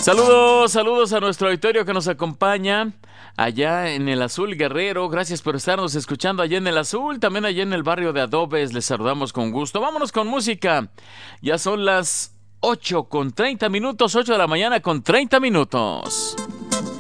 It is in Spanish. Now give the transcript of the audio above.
Saludos, saludos a nuestro auditorio que nos acompaña allá en el Azul Guerrero. Gracias por estarnos escuchando allá en el Azul, también allá en el barrio de Adobes. Les saludamos con gusto. Vámonos con música. Ya son las 8 con 30 minutos, 8 de la mañana con 30 minutos.